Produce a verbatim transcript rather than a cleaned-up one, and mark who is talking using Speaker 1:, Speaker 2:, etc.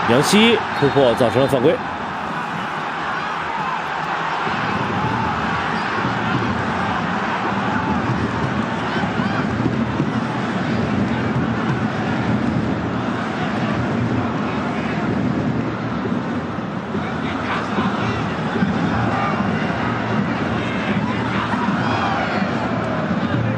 Speaker 1: 杨希突破造成了犯规。